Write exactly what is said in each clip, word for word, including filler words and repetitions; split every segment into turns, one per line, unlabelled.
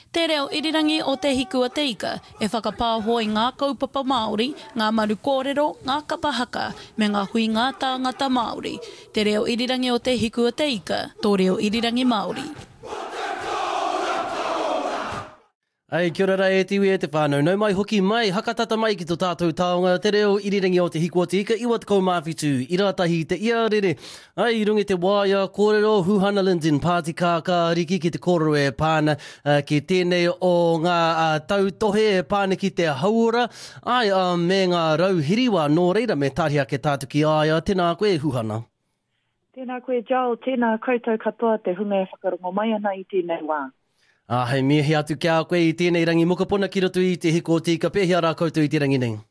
Te reo irirangi o te hiku a te ika, e whakapāhoi ngā kaupapa Māori, ngā maru kōrero, ngā kapahaka, me ngā hui ngā tāngata Māori. Te reo irirangi o te hiku a te ika, tō reo irirangi Māori.
Ai, kia ora e te iwi e te whānau. Nau mai hoki mai, hakatata mai ki tō tātou taonga, te reo irirangi o te hiku o te ika, iwa te kaumāwhitu, iratahi te iarere. Ai, rungi te waia, kōrero, Huhana Linden, Pāti Kāka, Riki ki te kōrero e pāna, uh, ki tēnei o ngā uh, tautohe e pāna ki te hauora. Ai, uh, me ngā rauhiriwa, nō reira me tāria ke tātu ki aia. Tēnā koe, Huhana.
Tēnā koe, Joel, tēnā koutou katoa te hunga e whakarongo mai ana i tēnei wā.
Ah, hei mea he atu kia koe i tēnei rangi mokapona ki roto i te hiko o tika, pēhea rā koutou i te rangi nei.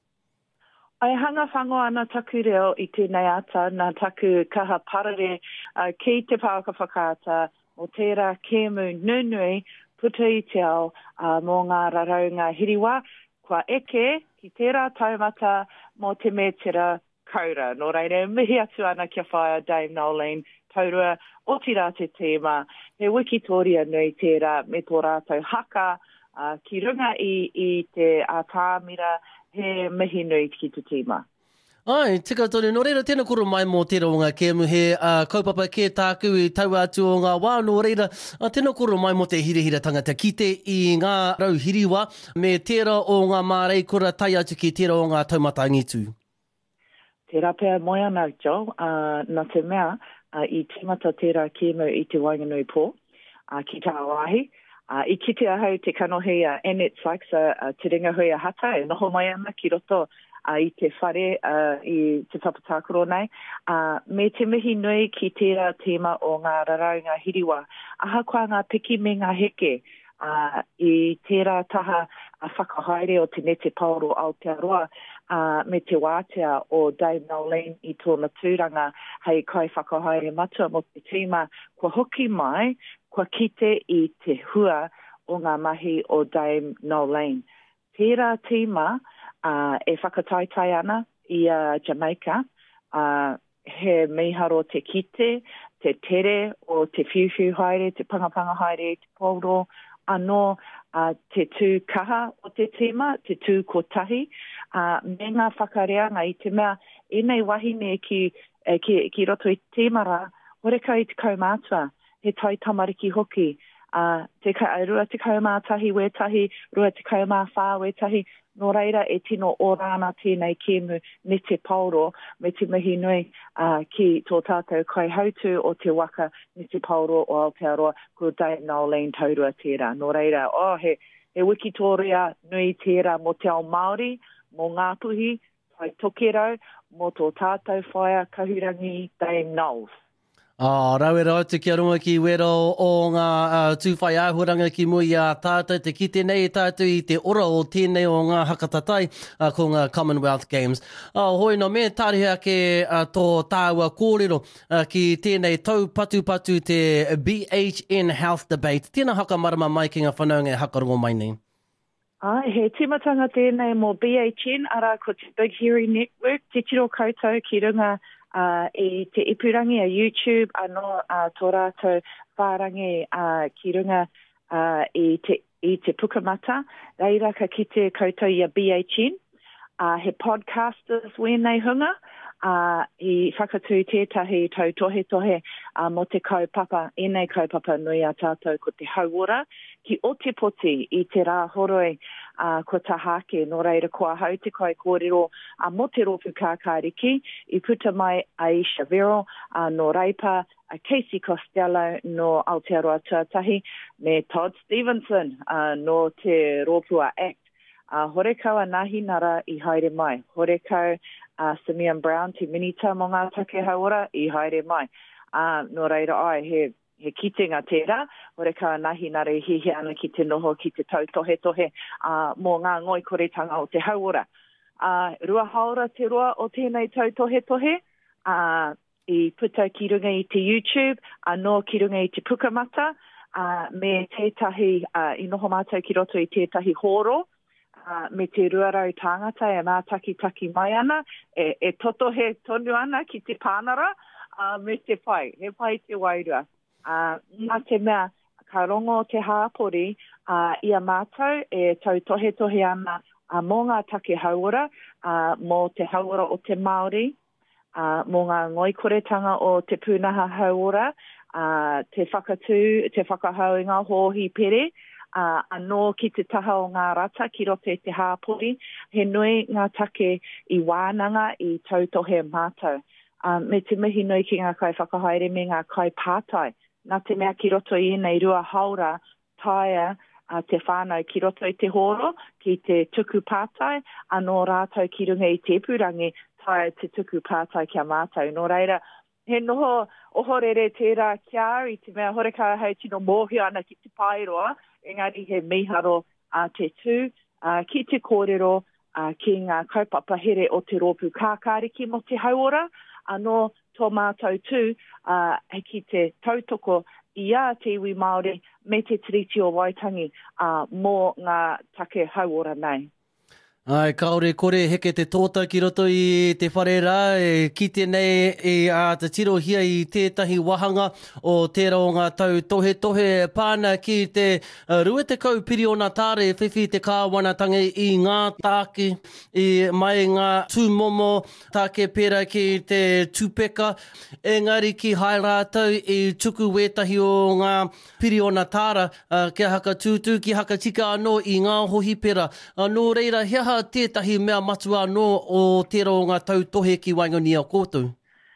Ai hanga whangoa ana taku reo i tēnei ata, nā taku kaha parare uh, ki te pāka whakaata o tērā kēmu nunui puta i te ao uh, mō ngā raraunga hiriwa, kua eke ki tērā taumata mō te metera kaura. Nō reire, mihi atu ana kia whaia Dame Nolene, taurua o tira te tēma, he wikitoria nui tērā me tō rātou haka, uh, ki runga i, i te ātāmira, he mihi nui ki te tēma.
Ai, tika tonu, nō reira, tēnā koro mai mō tērā o ngā kēmu, he uh, kaupapa kē tāku i tau atu o ngā wā, nō reira, uh, tēnā koro mai mō te hirihira tangata, ki te i ngā rauhiriwa, me tērā o ngā mārei kura tai atu ki tērā o ngā taumata ngitu.
Tērā pēr moe ana, Joe, uh, nā te mea, Uh, i tīmata tērā kēmu i te Wainganui pō, uh, ki tā wāhi. Uh, I kite ahau te kanohi a uh, Annette Sykes, a uh, te ringa hui a hata, e noho mai ana ki roto uh, i te whare uh, i te whapatākoro nei. Uh, me te mihi nui ki tērā tēma o ngā raraunga hiriwa. Aha kua ngā piki me ngā heke uh, i tērā taha a whakahaere o te nete paoro Aotearoa, Uh, me te wātea o Dame Nolene i tōna tūranga hei kai whakahaere matua mo te tīma, kua hoki mai, kua kite i te hua o ngā mahi o Dame Nolene. Tērā tīma uh, e whakataitai ana i uh, Jamaica, uh, he miharo te kite, te tere o te whiwhiu haere, te pangapanga haere, te pōro, anō uh, te tū kaha o te tīma, te tū kotahi, Uh, me ngā whakareanga i te mea, e nei wahine ki, eh, ki, ki roto i tēmara, horeka i te kaumātua, he tai tamariki hoki, uh, te ka, rua te kaumātahi wetahi, rua te kaumāwhā wetahi, no reira e tino o rāna tēnei kēmu ne te pauro, me te mihi nui uh, ki tō tātou kai hautu o te waka ne te pauro o Aotearoa, ko Dame Nolene taurua tērā. No reira, oh, he, he wikitoria nui tērā mo te ao Māori, mō ngā puhi, whai tokerau, mō tō tātou whaia kahurangi Dame Knowles.
Ah, rau e rau te kia runga ki wero o ngā uh, tūwhai āhuranga ki mui a tātou, te kite nei tātou i te ora o tēnei o ngā hakatatai uh, ko ngā Commonwealth Games. Uh, hoi no me tārihia ke uh, tō tāua kōrero uh, ki tēnei tau patu-patu te B H N Health Debate. Tēnā haka marama mai ki ngā whanaunga e hakarongo mai nei.
Ai, he timatanga tēnei mō B H N, ara ko te Big Hearing Network, te tiro koutou ki runga uh, i te ipurangi a YouTube, anō uh, tō rātou whārangi uh, ki runga uh, i, te, i te pukamata, reira ka ki te koutou i a B H N, uh, he podcasters wēnei hunga, Uh, i whakatū tētahi tau tohe tohe uh, mo te kaupapa, enei kaupapa nui a tātou ko te hauora, ki o te poti i te rā horoi uh, ko tahake, no reira kua hau te kai kōrero uh, mo te ropu kākāriki, i puta mai Aisha Vero, uh, no Reipa, uh, Casey Costello, no Aotearoa Tuatahi, me Todd Stevenson, uh, no te Ropua Act. Uh, horekau a nahi nara i haere mai. Horekau uh, Simeon Brown, te minita mo ngā take hauora, i haere mai. Uh, no reira ai, he, he kitenga tērā, horekau a nahi nara i hihi ana ki te noho, ki te tau tohe tohe, uh, mō ngā ngoi koretanga o te hauora. Uh, rua haora te roa o tēnei tau tohe tohe, uh, i puta ki runga i te YouTube, anō ki runga i te pukamata, uh, me tētahi, uh, i noho mātou ki roto i tētahi horo, Uh, me te ruarau tāngata e mā taki taki mai ana, e, e toto he tonu ana ki te pānara, uh, me te pai, he pai te wairua. Uh, nā te mea, ka rongo te hāpori uh, ia mātou e tau tohe tohe ana uh, mō ngā take hauora, uh, mō te hauora o te Māori, uh, mō ngā ngoikoretanga o te pūnaha hauora, uh, te whakatū, te whakahau i ngā hōhi pere, Uh, anō ki te taha o ngā rata ki roto e te hāpori, he nui ngā take i wānanga i tautohe mātou. Uh, me te mihi nui ki ngā kai whakahaere me ngā kai pātai. Nā te mea ki roto i nei rua haura taia uh, te whānau ki roto i te horo, ki te tuku pātai, anō rātou ki runga i te purangi taia te tuku pātai kia mātou. Nō reira, he noho ohorere tērā kia i te mea horeka hei tino mōhio ana ki te pairoa, engari he miharo uh, te tū, uh, ki te kōrero, uh, ki ngā kaupapa here o te rōpū kākāriki mo te hauora, anō tō mātou tū, uh, ki te tautoko i a te iwi Māori me te tiriti o Waitangi uh, mō ngā take hauora nei.
Ai, kaore kore heke te tōta ki roto i te whare rā, e kite nei e a te tirohia i tētahi wahanga o tērā o ngā tau tohe tohe pāna ki te uh, rua te kaupiri o nā tāre whiwhi te kāwanatanga i ngā tāke, i mai ngā tūmomo tāke pera ki te tūpeka, engari ki hai rātau i tuku wetahi o ngā piri o nā tāra, uh, kia haka tūtū, ki haka tika anō i ngā hohi pera. Anō reira, hea tētahi mea matu anō o tērā o ngā tau tohe ki Waingoni a kōtou?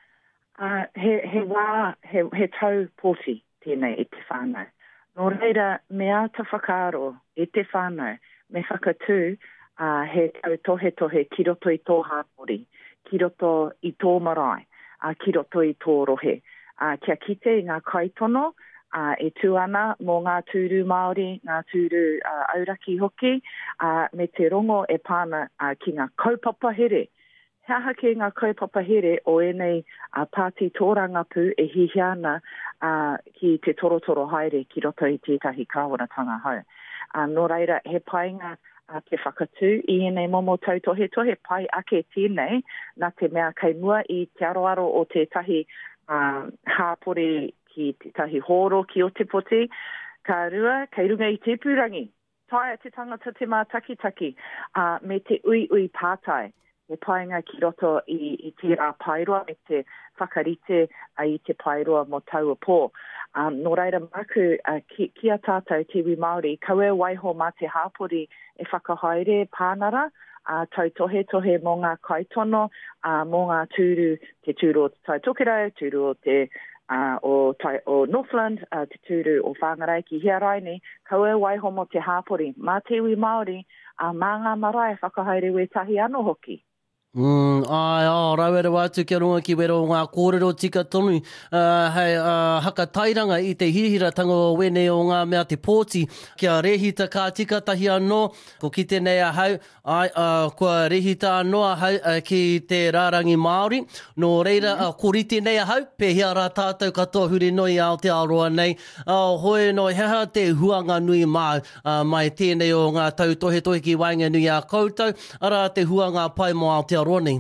Uh, he, he wā, he, he tau pōti tēnei i te whānau. Nō reira, mea ta whakaaro i te whānau, me whakatū uh, he tau tohe tohe ki roto i tō hāpori, ki roto i tō marae, uh, ki roto i tō rohe. Uh, kia kite i ngā kaitono, Uh, e tū ana mō ngā tūru Māori, ngā tūru uh, auraki hoki, uh, me te rongo e pāna uh, ki ngā kaupapa here. Hea hake ngā kaupapa here o enei uh, pāti tōrangapu e hihi ana uh, ki te torotoro haere ki roto i tētahi kāwanatanga hau. Uh, nō reira, he painga uh, te whakatū i enei momo tau tohe tohe pai ake tēnei, nā te mea kei mua i te aroaro o tētahi uh, hāpore ki te tahi horo ki o te poti, ka rua, kei runga i te purangi. Taia te tangata te mā taki taki, uh, me te ui ui pātai. Me painga ki roto i, i te rā pairoa, me te whakarite uh, i te pairoa mo taua pō. Um, nō reira maku, uh, ki, ki a tātou te iwi Māori, kaue waiho mā te hāpori e whakahaere pānara, uh, tau tohe tohe mō ngā kaitono, uh, mō ngā tūru, te tūru o te Taitokerau, tūru o te Uh, o, tai, o Northland, uh, te tūru o Whangarai ki Hiaraini, kaue waiho mo te hāpori. Mā te iwi Māori, uh, mā ngā marae whakahaere we tahi anō hoki.
Mm, ai, oh, rauera wātu kia runga ki wero ngā kōrero tika tonu, uh, hei uh, haka tairanga i te hihiratanga o wene o ngā mea te pōti, kia rehita kā tika tahi anō, ko ki tēnei ahau, ai, uh, kua rehita anō ahau uh, ki te rārangi Māori, no reira, uh, ko rite nei ahau, pēhea rā tātou katoa huri noi ao te aroa nei, uh, hoi no heha te huanga nui mā, uh, mai tēnei o ngā tau tohe tohe ki Wainganui a koutou, ara te huanga pai mo ao te Roni.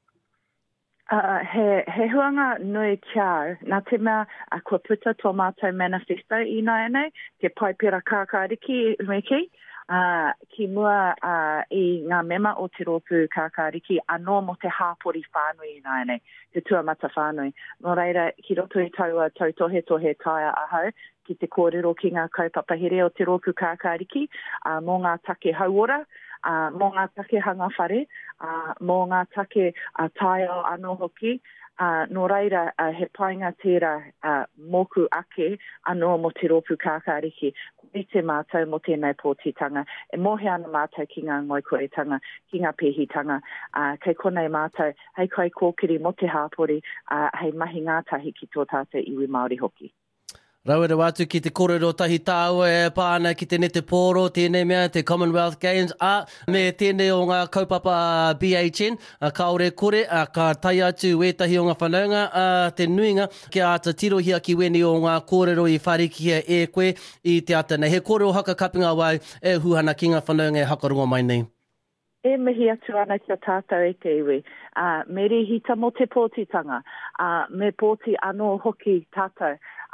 Uh, he, he huanga nui kiau, nā te mea a kua puta tō mātou manifesto i nai nei, te paipera kākāriki meki, uh, ki mua uh, i ngā mema o te rōpū kākāriki anō mo te hāpori whānui i nai nei, te tuamata whānui. Nō reira, ki roto i taua tau tohe tohe taia ahau, ki te kōrero ki ngā kaupapa here o te rōpū kākāriki, uh, mō ngā take hauora, Uh, mō ngā take hanga whare, uh, mō ngā take uh, taio anō hoki, uh, nō reira uh, he painga tērā uh, moku ake anō mo te rōpū kākāriki, i te mātou mo tēnei pōtitanga, e mohe ana mātou ki ngā ngoikoretanga, ki ngā pēhitanga, uh, kei konei mātou, hei kai kōkiri mo te hāpori, uh, hei mahi ngātahi ki tō tātou iwi Māori hoki.
Rauera wātu ki te kōrero tahi tāua e pāna ki te nete pōro, tēnei mea te Commonwealth Games, a me tēnei o ngā kaupapa B H N, a kaore kore, a ka tai atu wētahi o ngā whanaunga, a te nuinga ki a ata tirohia ki weni o ngā kōrero i wharikia e koe i te atana. He kōrero haka kapinga wai e huhana ki ngā whanaunga e hakarongo mai nei.
E mihi atu ana ki a tātou e te iwi. Uh, me rihita mo te pōtitanga, uh, me pōti anō hoki tātou.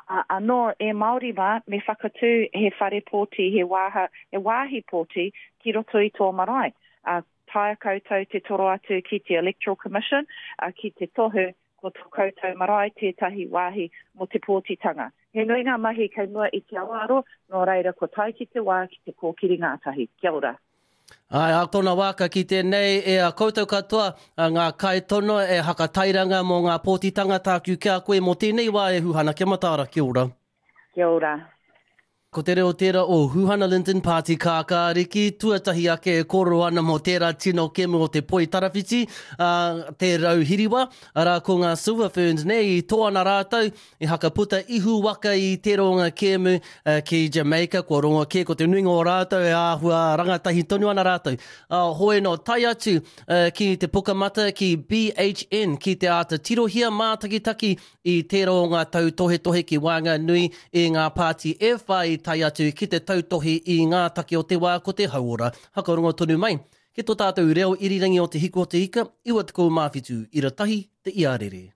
Uh, anō e Māori mā, me whakatū he whare pōti, he, wāha, he wāhi pōti ki roto i tō marae. Uh, taia koutou te toro atu ki te Electoral Commission, uh, ki te tohu ko tō koutou marae tētahi wāhi mo te pōtitanga. He nui ngā mahi kei mua i te awaro, nō reira ko tai ki te wā ki te kōkiri ngātahi. Kia ora.
Ai, a tōna wāka ki tēnei, e a koutou katoa, ngā kai tono e hakatairanga mō ngā pōtitanga tāku kia koe mō tēnei wā e Huhana. Kia matara, kia ora.
Kia ora.
Ko te reo tērā o Huhana Linton Party kākāriki, tuatahi ake e koro ana mō tērā tino kemu o te poi tarawhiti, uh, te rauhiriwa, ara ko ngā silver ferns nei, i tō ana rātou, i hakaputa ihu waka i te ronga kemu uh, ki Jamaica, ko ronga ke, ko te nuinga o rātou, e āhua rangatahi tonu ana rātou. Uh, hoe no tai atu uh, ki te pukamata ki B H N, ki te ata tirohia mātakitaki i te ronga tau tohe tohe ki Wanga Nui i ngā pāti e whai tai atu ki te tautohi i ngā take o te wā ko te hauora. Hakarongo tonu mai, ke tō tātou reo irirangi o te hiku o te ika, iwa te kou mawhitu, ira tahi te iarere.